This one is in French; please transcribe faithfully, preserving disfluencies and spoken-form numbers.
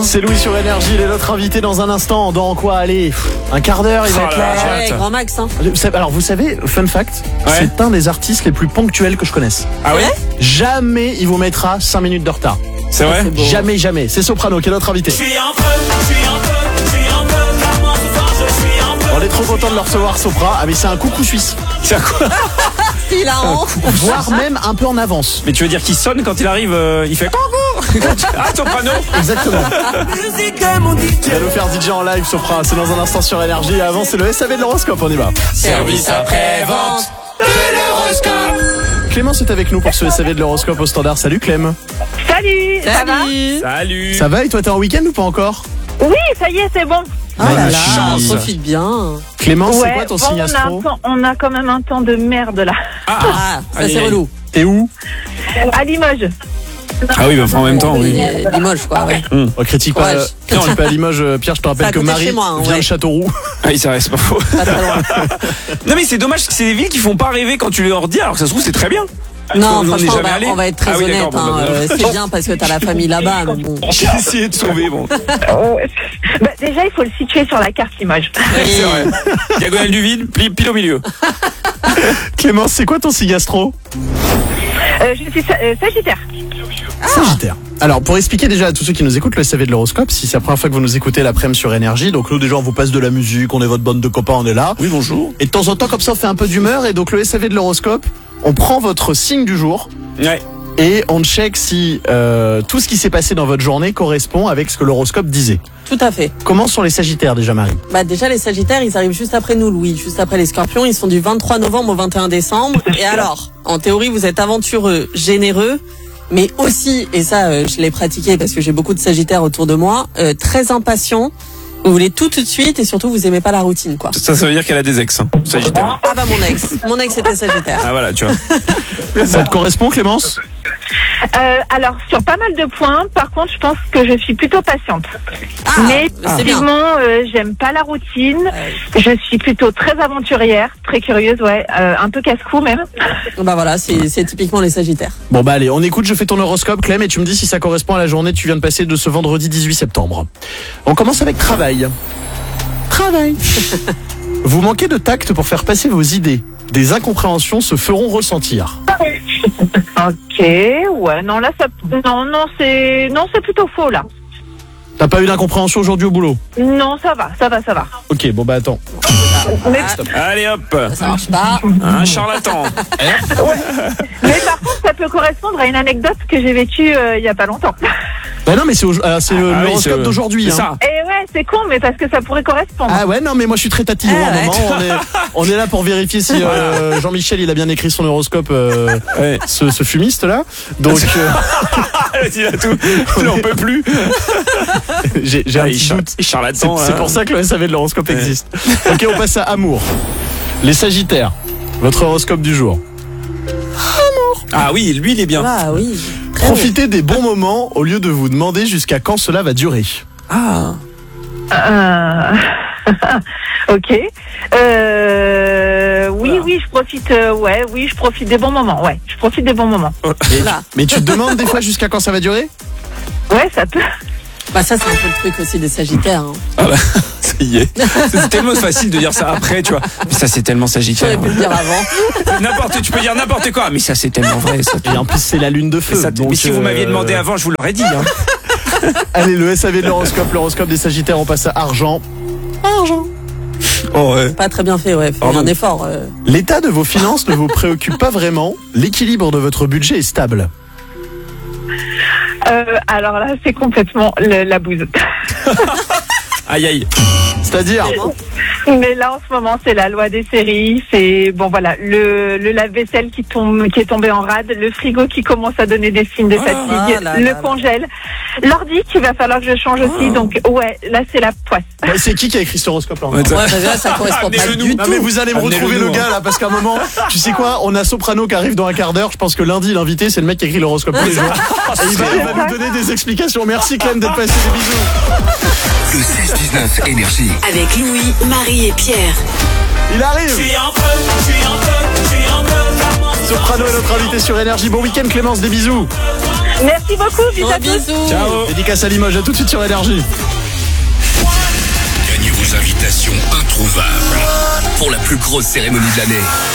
C'est Louis sur Énergie, il est notre invité dans un instant. Dans quoi? Allez, un quart d'heure, il va Oh être là là. là. Ouais, grand max, hein. Alors vous savez, fun fact, Ouais. c'est un des artistes les plus ponctuels que je connaisse. Ah ouais? Jamais il vous mettra cinq minutes de retard. C'est vrai? c'est beau. Jamais, jamais. C'est Soprano qui est notre invité. Je suis un peu, je suis un peu, je suis un peu, vraiment ce soir je suis un peu. On est trop content de le recevoir, Sopra. Ah mais c'est un coucou suisse. C'est quoi? Il a honte. Voire même un peu en avance. Mais tu veux dire qu'il sonne quand il arrive, euh, il fait coucou. Ah, Soprano. Exactement. Musique est mon D Il va nous faire D J en live, Sopra. C'est dans un instant sur Énergie. Et avant, c'est le S A V de l'horoscope. On y va. Service après-vente. Clémence est avec nous pour ce S A V de l'horoscope au standard. Salut Clem. Salut, ça va? Salut. Salut. Ça va et toi, t'es en week-end ou pas encore? Oui, ça y est, c'est bon. Oh là là, Magnifique. profite bien. Clémence, c'est Ouais, quoi ton bon, signe on, a astro? un temps- on a quand même un temps de merde là. Ah, Ah, ça Aïe, c'est aïe. relou. T'es où? À Limoges. Ah oui, bah, enfin, en même temps, oui. Euh, Limoges, quoi, ouais. On critique pas, Courage. non, on est pas à Limoges. euh, Pierre, je te rappelle C'est à que côté de Marie chez moi, hein, vient ouais. de Châteauroux. Ah oui, c'est vrai, c'est pas faux. Pas très loin. Non, mais c'est dommage que c'est des villes qui font pas rêver quand tu leur dis, alors que ça se trouve, c'est très bien. Non, On n'y est franchement, on jamais va, allé. on va être très Ah oui, honnête. d'accord, bon, hein, bah, euh, c'est bien parce que t'as la famille là-bas, mais bon. J'ai essayé de sauver, bon. Oh, bah, déjà, il faut le situer sur la carte Limoges. C'est vrai. Diagonale du vide, pli- pile au milieu. Clémence, c'est quoi ton signe astro? Euh, je suis sa- euh, Sagittaire. Sagittaire. Alors, pour expliquer déjà à tous ceux qui nous écoutent le S A V de l'horoscope, si c'est la première fois que vous nous écoutez l'après-midi sur Énergie, donc nous déjà on vous passe de la musique, on est votre bande de copains, on est là. Oui, bonjour. Et de temps en temps comme ça on fait un peu d'humeur et donc le S A V de l'horoscope, on prend votre signe du jour Ouais. et on check si euh, tout ce qui s'est passé dans votre journée correspond avec ce que l'horoscope disait. Tout à fait. Comment sont les Sagittaires déjà, Marie? Bah déjà les Sagittaires, ils arrivent juste après nous, Louis, juste après les Scorpions. Ils sont du vingt-trois novembre au vingt et un décembre. Et alors, en théorie, vous êtes aventureux, généreux, mais aussi, et ça, euh, je l'ai pratiqué parce que j'ai beaucoup de Sagittaires autour de moi, euh, très impatient. Vous voulez tout tout de suite et surtout vous aimez pas la routine, quoi. Ça, ça veut dire qu'elle a des ex, hein, Sagittaire. Ah bah mon ex, mon ex était Sagittaire. Ah voilà, tu vois. Ça te correspond, Clémence? Euh, alors, sur pas mal de points, par contre, je pense que je suis plutôt patiente. Ah, Mais c'est bien. effectivement, euh, j'aime pas la routine. Je suis plutôt très aventurière, très curieuse, ouais, euh, un peu casse-cou même. Bah voilà, c'est c'est typiquement les Sagittaires. Bon bah allez, on écoute, je fais ton horoscope, Clem, et tu me dis si ça correspond à la journée que tu viens de passer de ce vendredi dix-huit septembre. On commence avec travail. Travail. Vous manquez de tact pour faire passer vos idées. Des incompréhensions se feront ressentir. Ok, ouais, non là, ça, non, non, c'est, non, c'est plutôt faux là. T'as pas eu d'incompréhension aujourd'hui au boulot? Non, ça va, ça va, ça va. Ok, bon bah attends. Mais, Allez hop. Ça marche pas. Un charlatan. mais par contre, ça peut correspondre à une anecdote que j'ai vécue euh, il y a pas longtemps. Bah non mais c'est, au- euh, c'est le- Ah oui, l'horoscope c'est- d'aujourd'hui. C'est hein. ça. Et ouais, c'est con, mais parce que ça pourrait correspondre. Ah ouais, non mais moi je suis très tatillon Ah à un ouais. moment. On est, on est là pour vérifier si euh, Jean-Michel il a bien écrit son horoscope, euh, Ouais. ce, ce fumiste là. Donc euh, Il a tout. Il en peut plus. j'ai, j'ai un Ah, il petit char- doute. il C'est, charlatan. c'est hein. pour ça que le S A V de l'horoscope Ouais. existe. Ok, on passe à amour. Les Sagittaires, votre horoscope du jour. Ah oui, lui, il est bien. Ah oui. Très Profitez des bons moments au lieu de vous demander jusqu'à quand cela va durer. Ah. Euh... ok. Euh... Oui, Voilà. oui, je profite. euh, ouais, oui, je profite des bons moments. Ouais, je profite des bons moments. Et- Là. mais tu te demandes des fois jusqu'à quand ça va durer? Ouais, ça peut. Bah ça c'est un peu le truc aussi des Sagittaires. Hein. Ah bah, ça y est. C'est tellement facile de dire ça après, tu vois. Mais ça, c'est tellement Sagittaire. J'aurais pu le dire avant. N'importe, tu peux dire n'importe quoi, mais ça, c'est tellement vrai. Ça, Et en plus c'est la lune de mais, feu. ça- donc, mais si vous euh, m'aviez demandé avant, je vous l'aurais dit. Hein. Allez, le S A V de l'horoscope, l'horoscope des Sagittaires, on passe à argent. Argent. Oh ouais. Pas très bien fait, ouais. Faut Pardon. un effort. euh. L'état de vos finances ne vous préoccupe pas vraiment. L'équilibre de votre budget est stable. Euh, alors là, c'est complètement le- la bouse. Aïe aïe. C'est-à-dire, Mais là, en ce moment, c'est la loi des séries. C'est bon, voilà, le, le lave-vaisselle qui tombe, qui est tombé en rade, le frigo qui commence à donner des signes de Ah, fatigue, ah là le là congèle, l'ordi qu'il va falloir que je change aussi. Donc, ouais, là, c'est la poisse. ouais, c'est qui qui a écrit cet horoscope là? Ouais, ça- Ouais, bah là ça correspond pas Amenez-le du nous. Non tout. mais vous allez me Amenez-le retrouver nous, le gars là parce qu'à un moment, tu sais quoi, on a Soprano qui arrive dans un quart d'heure. Je pense que lundi l'invité c'est le mec qui écrit l'horoscope tous les jours. Et il va, il va nous donner des explications. Merci Clem d'être passé, des bisous. Le seize dix-neuf Énergie. Avec Louis, Marie et Pierre. Il Je arrive. suis un peu, je suis un peu, je suis un peu, vraiment ce soir, Soprano je est notre suis invité sur Énergie. Bon week-end Clémence, des bisous. Merci beaucoup, bisous Gros à tous. bisous. Ciao. Dédicace à Limoges, à tout de suite sur Énergie. Gagnez vos invitations introuvables pour la plus grosse cérémonie de l'année.